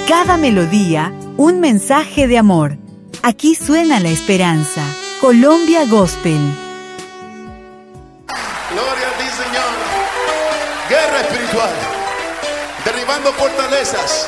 cada melodía, un mensaje de amor. Aquí suena la esperanza. Colombia Gospel. Gloria a ti, Señor. Guerra espiritual. Derribando fortalezas.